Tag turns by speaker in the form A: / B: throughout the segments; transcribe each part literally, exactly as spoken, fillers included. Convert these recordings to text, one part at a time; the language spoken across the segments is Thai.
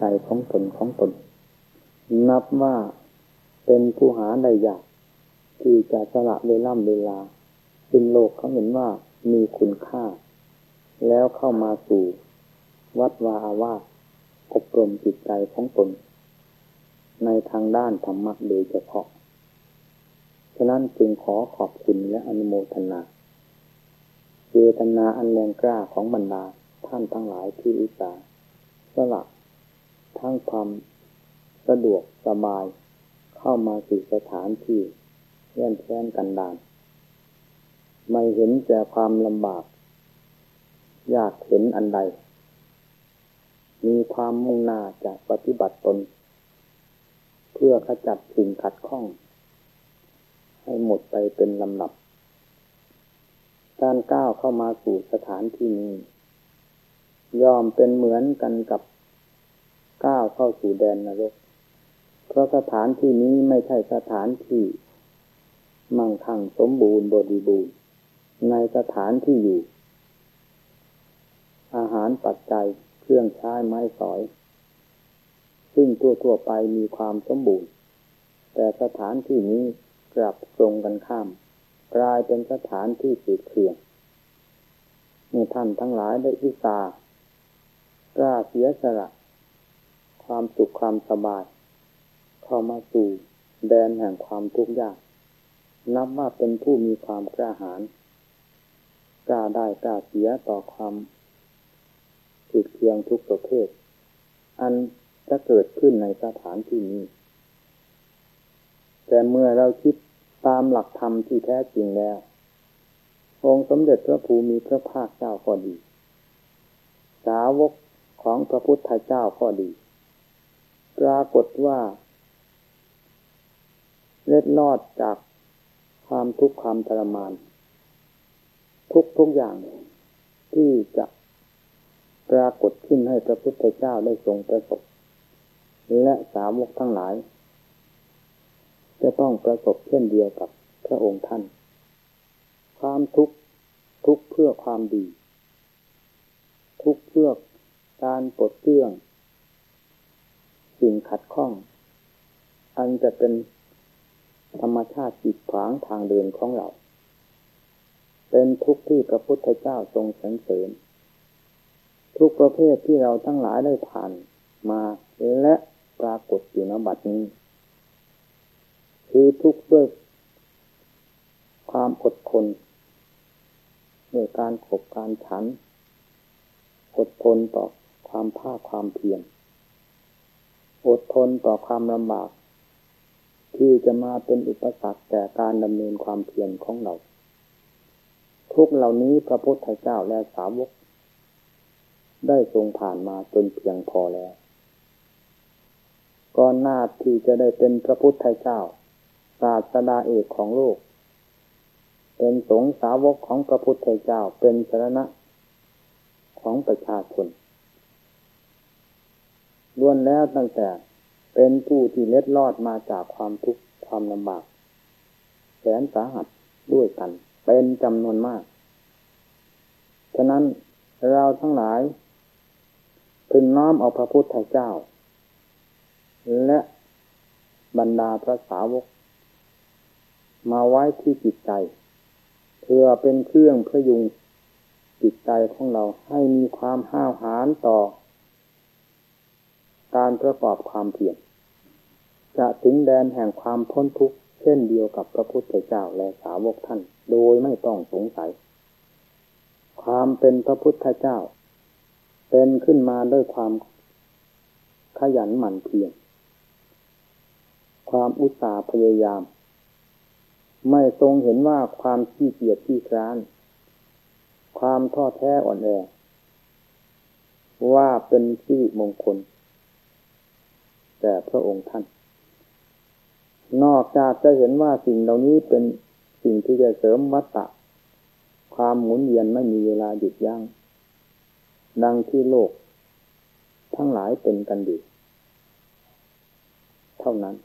A: ใจของตนของตนนับว่าเป็นผู้หาได้ยากที่จะสละเวลาเวลาซึ่งโลกเขาเห็นว่ามีคุณค่าแล้วเข้ามาสู่วัดวาอาวาสอบรมจิตใจของตนในทางด้านธรรมะโดยเฉพาะฉะนั้นจึงขอขอบคุณและอนุโมทนาเจตนาอันแรงกล้าของบรรดาท่านทั้งหลายที่อุตส่าห์สละทั้งความสะดวกสบายเข้ามาสู่สถานที่แย่นแค้นกันดารไม่เห็นแต่ความลำบากยากเข็ญอันใดมีความมุ่งหน้าจะปฏิบัติตนเพื่อขจัดสิ่งขัดข้องให้หมดไปเป็นลำดับการก้าวเข้ามาสู่สถานที่นี้ย่อมเป็นเหมือนกันกับก้าวเข้าสู่แดนนรกเพราะสถานที่นี้ไม่ใช่สถานที่มั่งคั่งสมบูรณ์บริบูรณ์ในสถานที่อยู่อาหารปัจจัยเครื่องใช้ไม้สอยซึ่งทั่วๆไปมีความสมบูรณ์แต่สถานที่นี้กลับตรงกันข้ามกลายเป็นสถานที่ฝืดเคืองเมื่อท่านทั้งหลายได้อุตส่าห์กล้าเสียสละความสุขความสบายเข้ามาสู่แดนแห่งความทุกข์ยากนับว่าเป็นผู้มีความกล้าหาญกล้าได้กล้าเสียต่อความฝืดเคืองทุกประเภทอันจะเกิดขึ้นในสถานที่นี้แต่เมื่อเราคิดตามหลักธรรมที่แท้จริงแล้วองค์สมเด็จพระภูมิพระภาคเจ้าก็ดีสาวกของพระพุทธเจ้าก็ดีปรากฏว่าเล็ดลอดจากความทุกข์ความทรมานทุกทุกอย่างที่จะปรากฏขึ้นให้พระพุทธเจ้าได้ทรงประสบและสาวกทั้งหลายจะต้องประสบเช่นเดียวกับพระองค์ท่านความทุกข์ทุกข์เพื่อความดีทุกข์เพื่อการปลดเปลื้องสิ่งขัดข้องอันจะเป็นธรรมชาติกีดขวางทางเดินของเราเป็นทุกข์ที่พระพุทธเจ้าทรงสรรเสริญทุกประเภทที่เราทั้งหลายได้ผ่านมาและปรากฏอยู่ณบัดนี้คือทุกข์ด้วยความอดทนด้วยการขบการฉันอดทนต่อความภาคความเพียรอดทนต่อความลำบากที่จะมาเป็นอุปสรรคแก่การดำเนินความเพียรของเราทุกเหล่านี้พระพุทธเจ้าและสาวกได้ทรงผ่านมาจนเพียงพอแล้วก่อนหน้าที่จะได้เป็นพระพุทธเจ้าศาสดาเอกของโลกเป็นสงฆ์สาวกของพระพุทธเจ้าเป็นสรณะของประชาชนล้วนแล้วตั้งแต่เป็นผู้ที่เล็ดลอดมาจากความทุกข์ความลำบากแสนสาหัสด้วยกันเป็นจำนวนมากฉะนั้นเราทั้งหลายพึงน้อมเอาพระพุทธเจ้าและบรรดาพระสาวกมาไว้ที่จิตใจเพื่อเป็นเครื่องพยุงจิตใจของเราให้มีความห้าวหาญต่อการประกอบความเพียรจะถึงแดนแห่งความพ้นทุกข์เช่นเดียวกับพระพุทธเจ้าและสาวกท่านโดยไม่ต้องสงสัยความเป็นพระพุทธเจ้าเป็นขึ้นมาด้วยความขยันหมั่นเพียรความอุตสาห์พยายามไม่ทรงเห็นว่าความขี้เกียจขี้คร้านความท้อแท้อ่อนแอว่าเป็นสิริมงคลแต่พระองค์ท่านนอกจากจะเห็นว่าสิ่งเหล่านี้เป็นสิ่งที่จะเสริมวัฏฏะความหมุนเวียนไม่มีเวลาหยุดยั้งดังที่โลกทั้งหลายเป็นกันอยู่เท่านั้น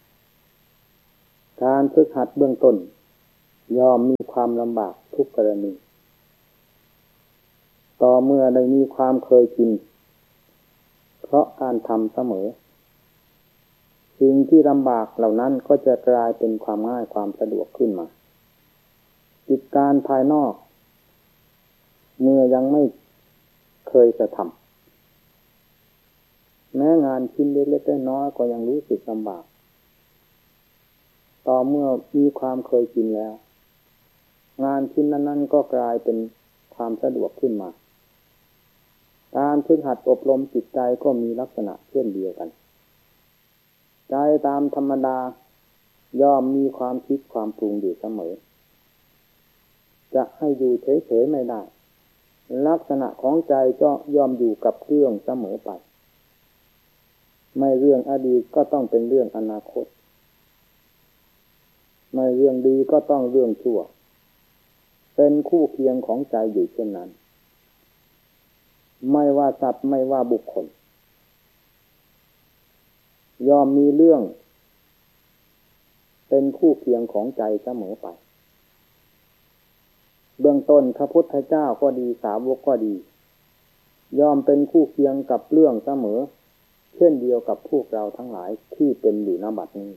A: การฝึกหัดเบื้องต้นย่อมมีความลำบากทุกกรณีต่อเมื่อได้มีความเคยชินคราะการทำเสมอสิ่งที่ลำบากเหล่านั้นก็จะกลายเป็นความง่ายความสะดวกขึ้นมากิจการภายนอกเมื่อยังไม่เคยจะทำแม้งานชิ้นเล็กๆน้อยๆก็ยังรู้สึกลำบากต่อเมื่อมีความเคยชินแล้วงานชิ้นนั้นๆก็กลายเป็นความสะดวกขึ้นมาการฝึกหัดอบรมจิตใจก็มีลักษณะเช่นเดียวกันใจตามธรรมดาย่อมมีความคิดความปรุงอยู่เสมอจะให้อยู่เฉยๆไม่ได้ลักษณะของใจก็ย่อมอยู่กับเรื่องเสมอไปไม่เรื่องอดีตก็ต้องเป็นเรื่องอนาคตไม่เรื่องดีก็ต้องเรื่องชั่วเป็นคู่เคียงของใจอยู่เช่นนั้นไม่ว่าสัตว์ไม่ว่าบุคคลย่อมมีเรื่องเป็นคู่เคียงของใจเสมอไปเบื้องต้นพระพุทธเจ้าก็ดีสาวกก็ดีย่อมเป็นคู่เคียงกับเรื่องเสมอเช่นเดียวกับพวกเราทั้งหลายที่เป็นอยู่ณบัดนี้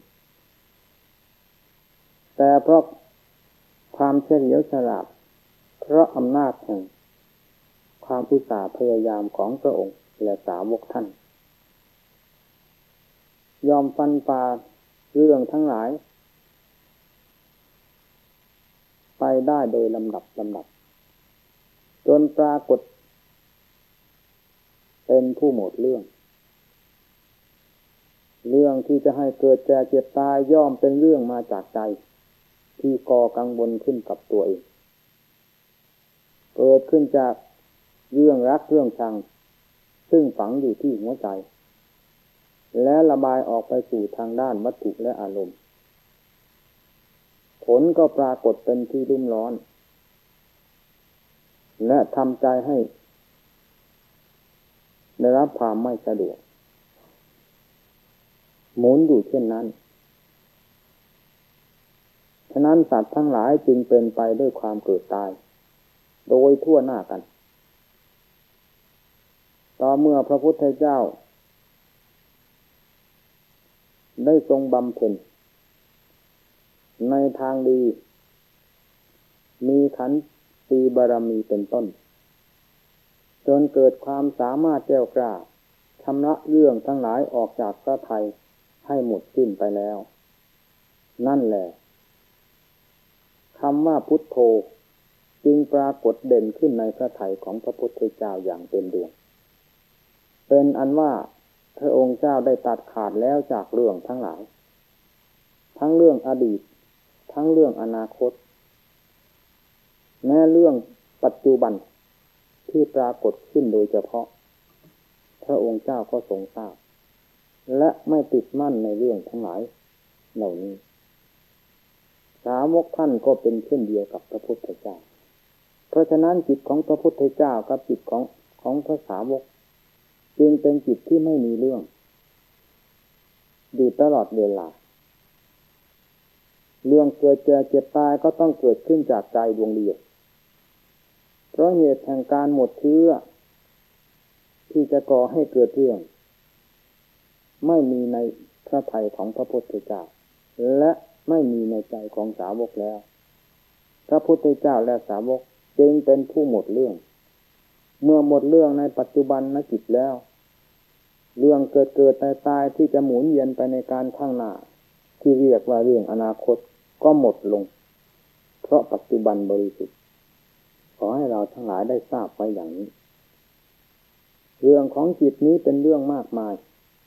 A: แต่เพราะความเฉลียวฉลาดเพราะอำนาจแห่งความอุตสาห์พยายามของพระองค์และสาวกท่านยอมฟันฝ่าเรื่องทั้งหลายไปได้โดยลำดับลำดับจนปรากฏเป็นผู้หมดเรื่องเรื่องที่จะให้เกิดแก่เจ็บตายย่อมเป็นเรื่องมาจากใจที่ก่อกังวลขึ้นกับตัวเองเกิดขึ้นจากเรื่องรักเรื่องชังซึ่งฝังอยู่ที่หัวใจและระบายออกไปสู่ทางด้านวัตถุและอารมณ์ผลก็ปรากฏเป็นที่รุ่มร้อนและทำใจให้ได้รับความไม่สะดวกหมุนอยู่เช่นนั้นฉะนั้นสัตว์ทั้งหลายจึงเป็นไปด้วยความเกิดตายโดยทั่วหน้ากันต่อเมื่อพระพุทธเจ้าได้ทรงบำเพ็ญในทางดีมีขันติบารมีเป็นต้นจนเกิดความสามารถแก้วกล้าชำระเรื่องทั้งหลายออกจากพระทัยให้หมดสิ้นไปแล้วนั่นแหละคำว่าพุทโธจึงปรากฏเด่นขึ้นในพระทัยของพระพุทธเจ้าอย่างเต็มดวงเป็นอันว่าพระองค์เจ้าได้ตัดขาดแล้วจากเรื่องทั้งหลายทั้งเรื่องอดีตทั้งเรื่องอนาคตแม้เรื่องปัจจุบันที่ปรากฏขึ้นโดยเฉพาะพระองค์เจ้าก็ทรงทราบและไม่ติดมั่นในเรื่องทั้งหลายเหล่านี้สาวกท่านก็เป็นเช่นเดียวกับพระพุทธเจ้าเพราะฉะนั้นจิตของพระพุทธเจ้ากับจิตของของพระสาวกจึงเป็นจิตที่ไม่มีเรื่องอยู่ตลอดเวลาเรื่องเกิดแก่เจ็บตายก็ต้องเกิดขึ้นจากใจดวงเดียวเพราะเหตุแห่งการหมดเชื้อที่จะก่อให้เกิดเรื่องไม่มีในพระทัยของพระพุทธเจ้าและไม่มีในใจของสาวกแล้วพระพุทธเจ้าและสาวกจึงเป็นผู้หมดเรื่องเมื่อหมดเรื่องในปัจจุบันนจิตแล้วเรื่องเกิดเกิดตายตายที่จะหมุนเวียนไปในการข้างหน้าที่เรียกว่าเรื่องอนาคตก็หมดลงเพราะปัจจุบันบริสุทธิ์ขอให้เราทั้งหลายได้ทราบไว้อย่างนี้เรื่องของจิตนี้เป็นเรื่องมากมาย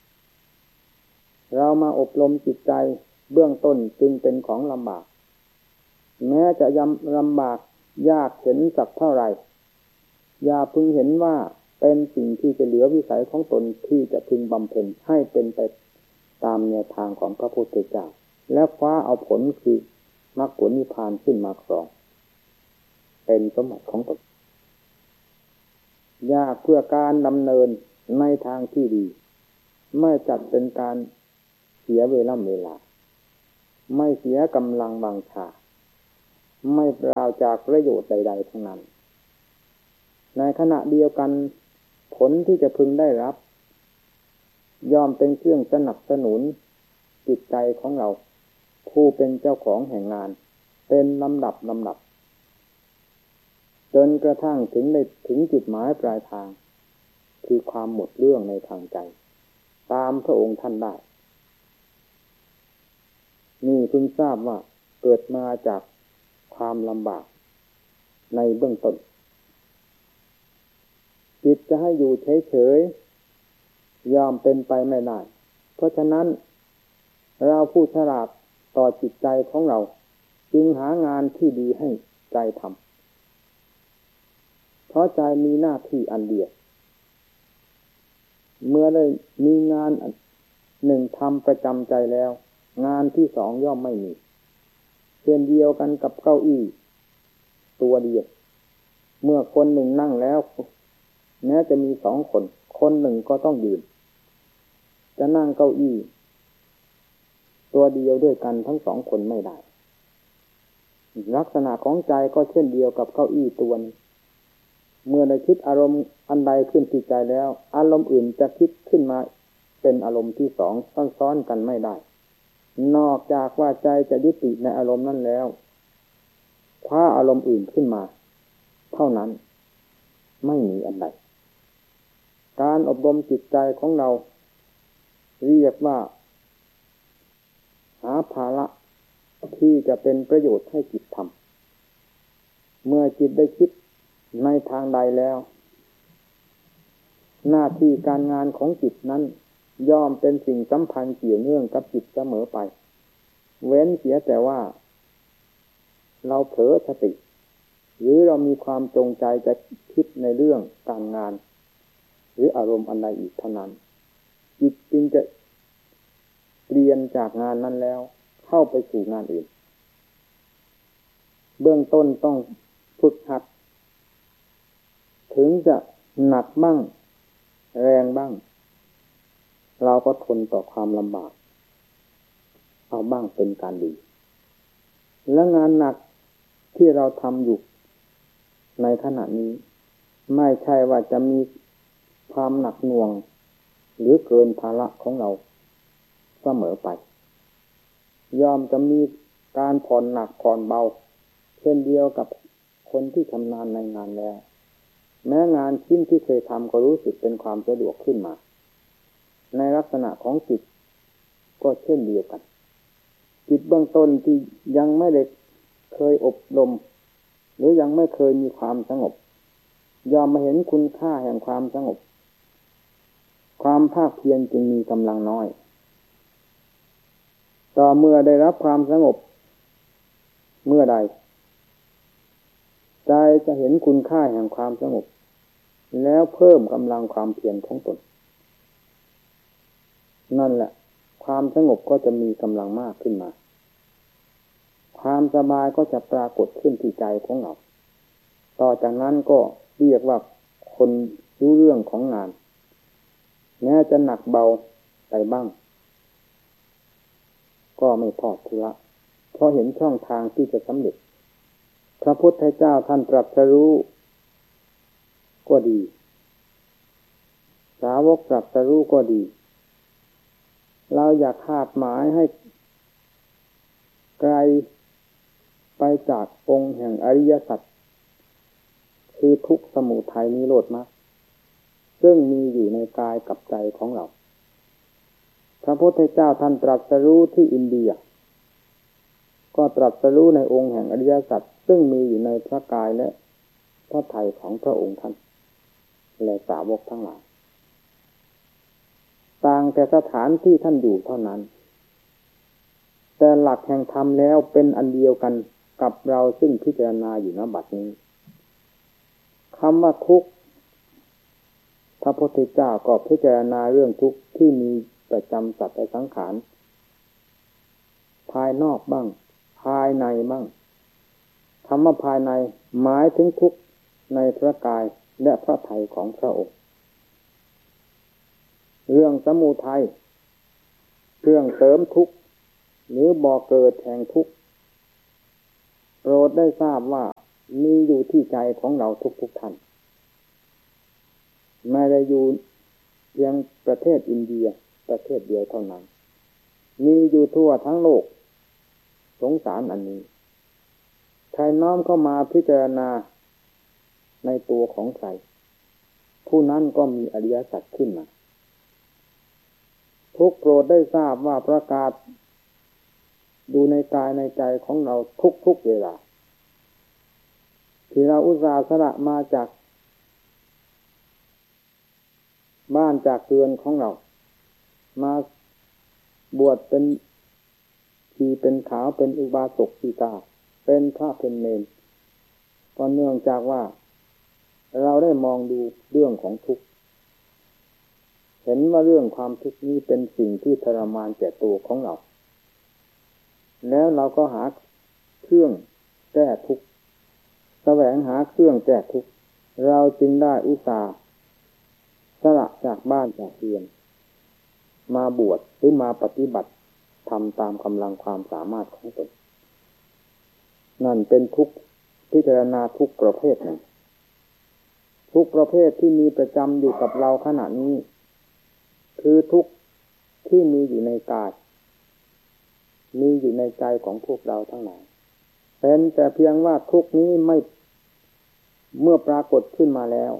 A: เรามาอบรมจิตใจเบื้องต้นจึงเป็นของลำบากแม้จะยำลำบากยากเข็ญสักเท่าไหร่อย่าพึงเห็นว่าเป็นสิ่งที่จะเหลือวิสัยของตนที่จะพึงบำเพ็ญให้เป็นไปตามแนวทางของพระพุทธเจ้าและคว้าเอาผลคือมรรคผลนิพพานขึ้นมาครองเป็นสมบัติของตนยากเพื่อการดำเนินในทางที่ดีไม่จัดเป็นการเสียเวลาเวลาไม่เสียกำลังบังชาไม่เปล่าจากประโยชน์ใดๆทั้งนั้นในขณะเดียวกันผลที่จะพึงได้รับย่อมเป็นเครื่องสนับสนุนจิตใจของเราผู้เป็นเจ้าของแห่งงานเป็นลำดับลำดับจนกระทั่งถึงในถึงจุดหมายปลายทางคือความหมดเรื่องในทางใจตามพระองค์ท่านได้นี่เพิ่งทราบว่าเกิดมาจากความลำบากในเบื้องต้นจิตจะให้อยู่เฉยๆยอมเป็นไปไม่ได้เพราะฉะนั้นเราผู้ฉลาดต่อจิตใจของเราจึงหางานที่ดีให้ใจทำเพราะใจมีหน้าที่อันเดียวเมื่อได้มีงานหนึ่งทำประจำใจแล้วงานที่สองย่อมไม่มีเช่นเดียวกันกับเก้าอี้ตัวเดียวเมื่อคนหนึ่งนั่งแล้วแม้จะมีสองคนคนหนึ่งก็ต้องยืนจะนั่งเก้าอี้ตัวเดียวด้วยกันทั้งสองคนไม่ได้ลักษณะของใจก็เช่นเดียวกับเก้าอี้ตัวนี้เมื่อได้คิดอารมณ์อันใดขึ้นที่ใจแล้วอารมณ์อื่นจะคิดขึ้นมาเป็นอารมณ์ที่สองซ้อนๆกันไม่ได้นอกจากว่าใจจะยุติในอารมณ์นั้นแล้วคว้าอารมณ์อื่นขึ้นมาเท่านั้นไม่มีอันใดการอบรมจิตใจของเราเรียกว่าหาภาระที่จะเป็นประโยชน์ให้จิตทำเมื่อจิตได้คิดในทางใดแล้วหน้าที่การงานของจิตนั้นย่อมเป็นสิ่งสัมพันธ์เกี่ยวเนื่องกับจิตเสมอไปเว้นเสียแต่ว่าเราเผลอสติหรือเรามีความจงใจจะคิดในเรื่องการงานหรืออารมณ์อันใดอีกเท่านั้นจิตจึงจะเปลี่ยนจากงานนั้นแล้วเข้าไปสู่งานอื่นเบื้องต้นต้องฝึกหัดถึงจะหนักบ้างแรงบ้างเราก็ทนต่อความลำบากเอาบ้างเป็นการดีและงานหนักที่เราทำอยู่ในขณะนี้ไม่ใช่ว่าจะมีความหนักหน่วงหรือเกินภาระของเราเสมอไปยอมจะมีการผ่อนหนักผ่อนเบาเช่นเดียวกับคนที่ชำนาญในงานแล้วแม้งานชิ้นที่เคยทำก็รู้สึกเป็นความสะดวกขึ้นมาในลักษณะของจิตก็เช่นเดียวกันจิตเบื้องต้นที่ยังไม่ได้เคยอบรมหรือยังไม่เคยมีความสงบยอมมาเห็นคุณค่าแห่งความสงบความภาคเพียรจึงมีกำลังน้อยต่อเมื่อได้รับความสงบเมื่อใดใจจะเห็นคุณค่าแห่งความสงบแล้วเพิ่มกำลังความเพียรของตนนั่นแหละความสงบก็จะมีกำลังมากขึ้นมาความสบายก็จะปรากฏขึ้นที่ใจของเราต่อจากนั้นก็เรียกว่าคนรู้เรื่องของงานแม้จะหนักเบาไปบ้างก็ไม่ทอดทุระเพราะเห็นช่องทางที่จะสำเร็จพระพุทธเจ้าท่านตรัสรู้ก็ดีสาวกตรัสรู้ก็ดีเราอยากคาดหมายให้ไกลไปจากองค์แห่งอริยสัจคือทุกข์สมุทัยนิโรธมรรคซึ่งมีอยู่ในกายกับใจของเราพระพุทธเจ้าท่านตรัสรู้ที่อินเดียก็ตรัสรู้ในองค์แห่งอริยสัจซึ่งมีอยู่ในพระกายและพระทัยของพระองค์ท่านและสาวกทั้งหลายต่างแต่สถานที่ท่านอยู่เท่านั้นแต่หลักแห่งธรรมแล้วเป็นอันเดียวกันกับเราซึ่งพิจารณาอยู่ณบัดนี้คำว่าทุกข์พระพุทธเจ้าก็พิจารณาเรื่องทุกข์ที่มีประจำสัตว์และสังขารภายนอกบ้างภายในบ้างคำว่าภายในหมายถึงทุกข์ในพระกายและพระทัยของพระองค์เรื่องสมุทัยเรื่องเสริมทุกข์หรือบ่อเกิดแห่งทุกข์โปรดได้ทราบว่ามีอยู่ที่ใจของเราทุกๆท่านไม่ได้อยู่เพียงประเทศอินเดียประเทศเดียวเท่านั้นมีอยู่ทั่วทั้งโลกสงสารอันนี้ใครน้อมเข้ามาพิจารณาในตัวของใครผู้นั้นก็มีอริยสัจขึ้นมาทุกโปรดได้ทราบว่าประกาศดูในกายในใจของเราทุกๆเวลาที่เราอุตส่าห์สละมาจากบ้านจากเรือนของเรามาบวชเป็นชีเป็นขาวเป็นอุบาสกสีกาเป็นพระเป็นเณรก็เนื่องจากว่าเราได้มองดูเรื่องของทุกข์เห็นว่าเรื่องความทุกข์นี้เป็นสิ่งที่ทรมานแก่ตัวของเราแล้วเราก็หาเครื่องแก้ทุกข์แสวงหาเครื่องแก้ทุกข์เราจึงได้อุตส่าห์สละจากบ้านจากเรือนมาบวชหรือมาปฏิบัติทำตามกำลังความสามารถของตนนั่นเป็นทุกข์พิจารณาทุกประเภทหนึ่งทุกประเภทที่มีประจำอยู่กับเราขณะนี้คือทุกข์ที่มีอยู่ในกายมีอยู่ในใจของพวกเราทั้งหลายเป็นแต่เพียงว่าทุกข์นี้ไม่เมื่อปรากฏขึ้นมาแล้ว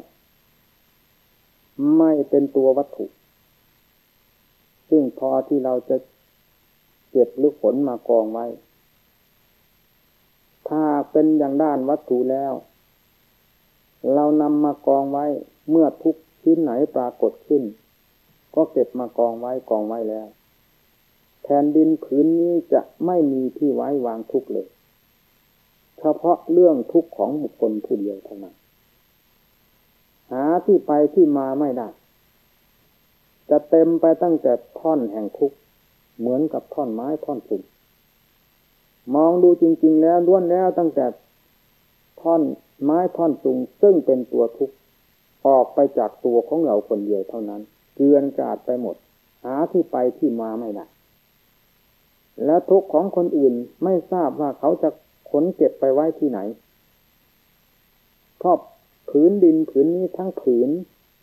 A: ไม่เป็นตัววัตถุซึ่งพอที่เราจะเก็บหรือขนมากองไว้ถ้าเป็นอย่างด้านวัตถุแล้วเรานำมากองไว้เมื่อทุกชิ้นไหนปรากฏขึ้นก็เก็บมากองไว้กองไว้แล้วแผ่นดินผืนนี้จะไม่มีที่ไว้วางทุกข์เลยเฉพาะเรื่องทุกข์ของบุคคลผู้เดียวเท่านั้นหาที่ไปที่มาไม่ได้จะเต็มไปตั้งแต่ท่อนแห่งทุกข์เหมือนกับท่อนไม้ท่อนสูงมองดูจริงๆแล้วล้วนแล้วตั้งแต่ท่อนไม้ท่อนสูงซึ่งเป็นตัวทุกข์ออกไปจากตัวของเราคนเดียวเท่านั้นเกลื่อนกลาดไปหมดหาที่ไปที่มาไม่ได้แล้วทุกข์ของคนอื่นไม่ทราบว่าเขาจะขนเก็บไปไว้ที่ไหนเพราะผืนดินผืนนี้ทั้งผืน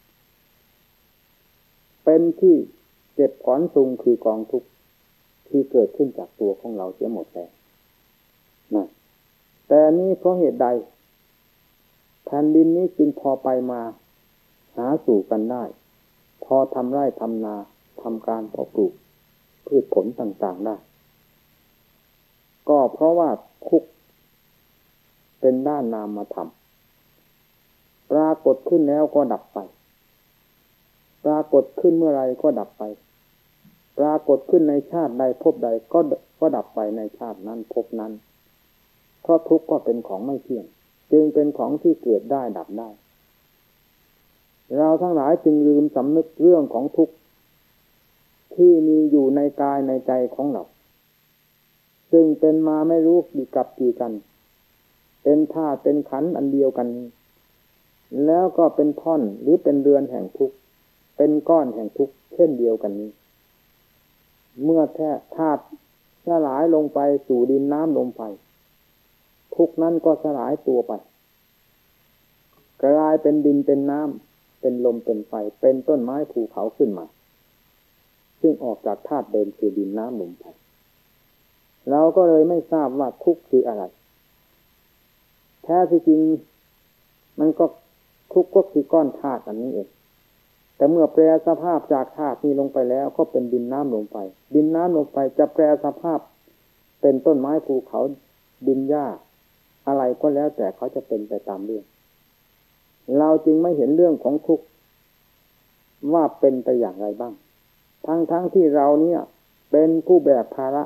A: เป็นที่เก็บขอนซุงคือกองทุกข์ที่เกิดขึ้นจากตัวของเราเสียหมดแล้วนะแต่นี้เพราะเหตุใดแผ่นดินนี้จึงพอไปมาหาสู่กันได้พอทำไร่ทำนาทำการเพาะปลูกพืชผลต่างๆได้ก็เพราะว่าทุกข์เป็นด้านนามธรรมปรากฏขึ้นแล้วก็ดับไปปรากฏขึ้นเมื่อไรก็ดับไปปรากฏขึ้นในชาติใดภพใดก็ก็ดับไปในชาตินั้นภพนั้นเพราะทุกข์ก็เป็นของไม่เที่ยงจึงเป็นของที่เกิดได้ดับได้เราทั้งหลายจึงลืมสำนึกเรื่องของทุกข์ที่มีอยู่ในกายในใจของเราซึ่งเป็นมาไม่รู้กี่กับกี่กันเป็นธาตุเป็นขันธ์อันเดียวกันแล้วก็เป็นท่อนหรือเป็นเรือนแห่งทุกข์เป็นก้อนแห่งทุกข์เช่นเดียวกันนี้เมื่อแท้ธาตุสลายลงไปสู่ดินน้ำลมไฟทุกข์นั้นก็สลายตัวไปกลายเป็นดินเป็นน้ำเป็นลมเป็นไฟเป็นต้นไม้ภูเขาขึ้นมาซึ่งออกจากธาตุเดิมคือดินน้ำลมไฟเราก็เลยไม่ทราบว่าทุกข์คืออะไรแท้ที่จริงมันก็ทุกข์ก็คือก้อนธาตุอันนี้เองแต่เมื่อแปรสภาพจากธาตุนี้ลงไปแล้วก็เป็นดินน้ำลมไฟดินน้ำลมไฟจะแปรสภาพเป็นต้นไม้ภูเขาดินหญ้าอะไรก็แล้วแต่เขาจะเป็นไปตามเรื่องเราจึงไม่เห็นเรื่องของทุกข์ว่าเป็นไปอย่างไรบ้างทั้งๆ ท, ที่เราเนี่ยเป็นผู้แบกภาระ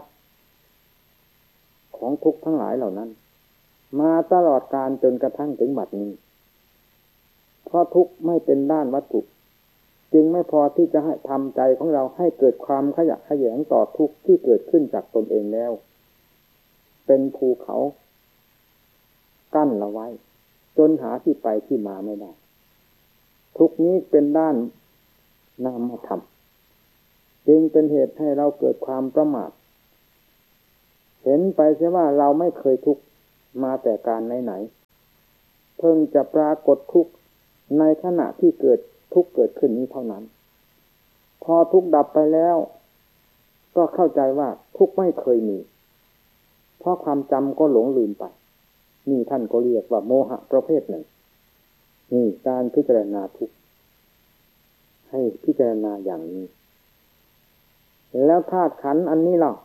A: ของทุกข์ทั้งหลายเหล่านั้นมาตลอดกาลจนกระทั่งถึงบัดนี้เพราะทุกข์ไม่เป็นด้านวัตถุจึงไม่พอที่จะให้ทำใจของเราให้เกิดความขยะแขยงต่อทุกข์ที่เกิดขึ้นจากตนเองแล้วเป็นภูเขากั้นเราไว้จนหาที่ไปที่มาไม่ได้ทุกข์นี้เป็นด้านนามธรรมจึงเป็นเหตุให้เราเกิดความประมาทเห็นไปเสียว่าเราไม่เคยทุกข์มาแต่การไหนๆเพิ่งจะปรากฏทุกข์ในขณะที่เกิดทุกข์เกิดขึ้นนี้เท่านั้นพอทุกข์ดับไปแล้วก็เข้าใจว่าทุกข์ไม่เคยมีเพราะความจำก็หลงลืมไปนี่ท่านก็เรียกว่าโมหะประเภทหนึ่งนี่การพิจารณาทุกข์ให้พิจารณาอย่างนี้แล้วธาตุขันธ์อันนี้ล่ะ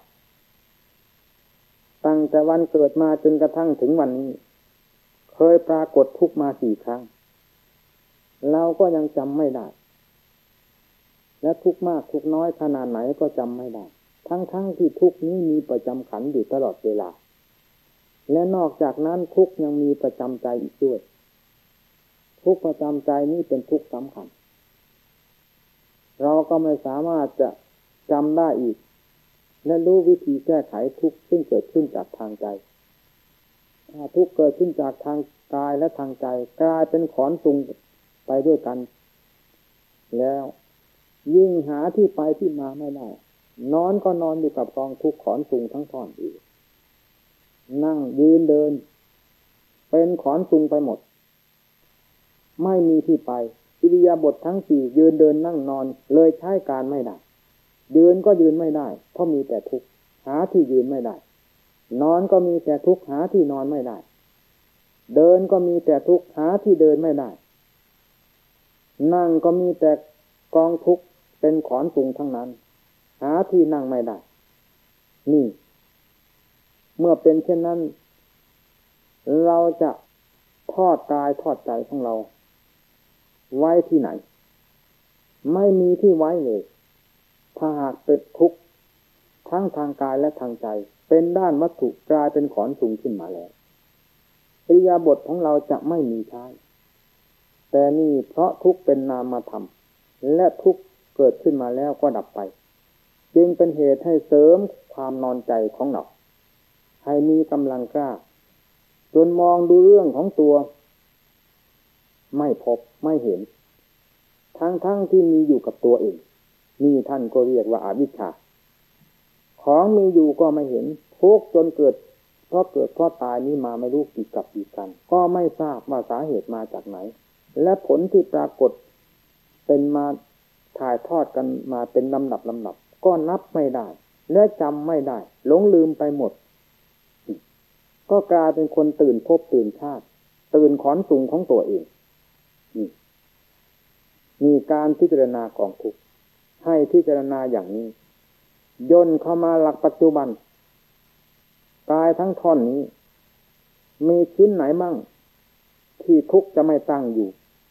A: ตั้งแต่วันเกิดมาจนกระทั่งถึงวันนี้เคยปรากฏทุกข์มากี่ครั้งเราก็ยังจำไม่ได้และทุกข์มากทุกข์น้อยขนาดไหนก็จำไม่ได้ทั้งๆที่ทุกข์นี้มีประจำขันธ์อยู่ตลอดเวลาและนอกจากนั้นทุกข์ยังมีประจำใจอีกด้วยทุกข์ประจำใจนี้เป็นทุกข์สำคัญเราก็ไม่สามารถจะจำได้อีกและรู้วิธีแก้ไขทุกข์ซึ่งเกิดขึ้นจากทางใจถ้าทุกข์เกิดขึ้นจากทางกายและทางใจกลายเป็นขอนตุงไปด้วยกันแล้วยิ่งหาที่ไปที่มาไม่ได้นอนก็นอนอยู่กับกองทุกข์ขอนตุงทั้งท่อนอีกนั่งยืนเดินเป็นขอนตุงไปหมดไม่มีที่ไปอิริยาบถทั้งสี่ยืนเดินนั่งนอนเลยใช้การไม่ได้ยืนก็ยืนไม่ได้เพราะมีแต่ทุกข์หาที่ยืนไม่ได้นอนก็มีแต่ทุกข์หาที่นอนไม่ได้เดินก็มีแต่ทุกข์หาที่เดินไม่ได้นั่งก็มีแต่กองทุกข์เป็นขอนตุงทั้งนั้นหาที่นั่งไม่ได้นี่เมื่อเป็นเช่นนั้นเราจะทอดกายทอดใจของเราไว้ที่ไหนไม่มีที่ไว้เลยถ้าหากเป็นทุกข์ทั้งทางกายและทางใจเป็นด้านวัตถุกลายเป็นขอนตุงขึ้นมาแล้วอิริยาบถของเราจะไม่มีใช้แต่นี่เพราะทุกข์เป็นนามธรรมและทุกข์เกิดขึ้นมาแล้วก็ดับไปจึงเป็นเหตุให้เสริมความนอนใจของเราให้มีกำลังกล้าจนมองดูเรื่องของตัวไม่พบไม่เห็นทั้งๆที่มีอยู่กับตัวเองนี่ท่านก็เรียกว่าอวิชชาของมีอยู่ก็ไม่เห็นทุกข์จนเกิดเพราะเกิดเพราะตายนี้มาไม่รู้กี่กับกี่กันก็ไม่ทราบว่าสาเหตุมาจากไหนและผลที่ปรากฏเป็นมาถ่ายทอดกันมาเป็นลำดับลำดับก็นับไม่ได้และจำไม่ได้หลงลืมไปหมดก็กลายเป็นคนตื่นภพตื่นชาติตื่นขอนตุงของตัวเองนี่มีการพิจารณากองทุกข์ให้พิจารณาอย่างนี้ย่นเข้ามาหลักปัจจุบันกายทั้งท่อนนี้มีชิ้นไหนบ้างที่ทุกข์จะไม่ตั้งอยู่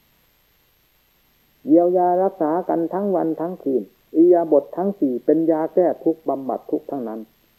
A: เยียวยารักษากันทั้งวันทั้งคืนอิริยาบถทั้งสี่เป็นยาแก้ทุกข์บำบัดทุกข์ทั้งนั้น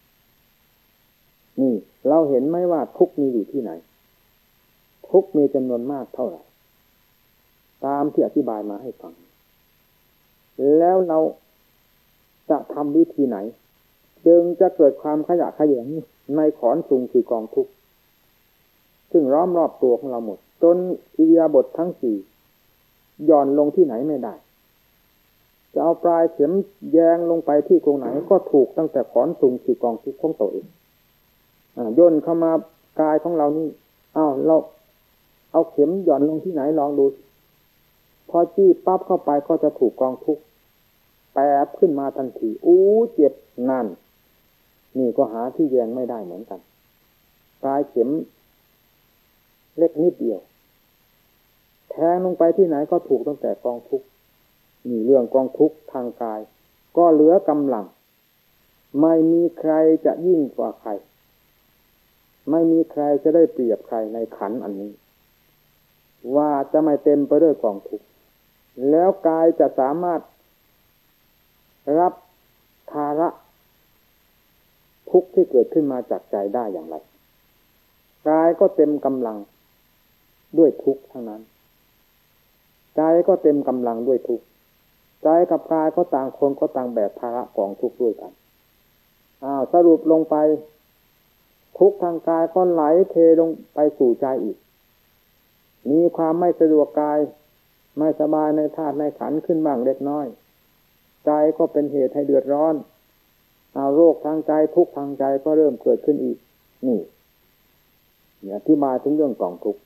A: นี่เราเห็นไหมว่าทุกข์มีอยู่ที่ไหนทุกข์มีจำนวนมากเท่าไหร่ตามที่อธิบายมาให้ฟังแล้วเราจะทำวิธีไหนจึงจะเกิดความขยะแขยงในขอนตุงคือกองทุกข์ซึ่งล้อมรอบตัวของเราหมดจนอิริยาบถทั้งสี่หย่อนลงที่ไหนไม่ได้จะเอาปลายเข็มแยงลงไปที่ตรงไหนก็ถูกตั้งแต่ขอนตุงคือกองทุกข์ของตัวเองอ่าย่นเข้ามากายของเรานี่อ้าวเราเอาเข็มหย่อนลงที่ไหนลองดูพอจี้ปั๊บเข้าไปก็จะถูกกองทุกข์แปบขึ้นมาทันทีอู้เจ็บนั่นนี่ก็หาที่แยงไม่ได้เหมือนกันปลายเข็มเล็กนิดเดียวแทงลงไปที่ไหนก็ถูกตั้งแต่กองทุกข์นี่เรื่องกองทุกข์ทางกายก็เหลือกำลังไม่มีใครจะยิ่งกว่าใครไม่มีใครจะได้เปรียบใครในขันธ์อันนี้ว่าจะไม่เต็มไปด้วยกองทุกข์แล้วกายจะสามารถรับภาระทุกข์ที่เกิดขึ้นมาจากใจได้อย่างไรกายก็เต็มกำลังด้วยทุกข์ทั้งนั้นใจก็เต็มกำลังด้วยทุกข์ใจกับกายก็ต่างคนก็ต่างแบกภาระกองทุกข์ด้วยกันอ้าวสรุปลงไปทุกข์ทางกายก็ไหลเทลงไปสู่ใจอีกมีความไม่สะดวกกายไม่สบายในธาตุในขันธ์ขึ้นบ้างเล็กน้อยใจก็เป็นเหตุให้เดือดร้อนเอาโรคทางใจทุกข์ทางใจก็เริ่มเกิดขึ้นอีกนี่อธิบายถึงเรื่องกองทุกข์